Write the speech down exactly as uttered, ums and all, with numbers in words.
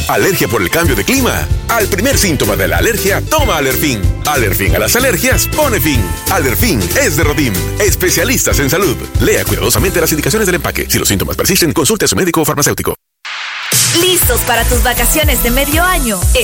¿Alergia por el cambio de clima? Al primer síntoma de la alergia, toma Alerfin. Alerfin a las alergias pone fin. Alerfin es de Rodim, especialistas en salud. Lea cuidadosamente las indicaciones del empaque. Si los síntomas persisten, consulte a su médico o farmacéutico. ¿Listos para tus vacaciones de medio año?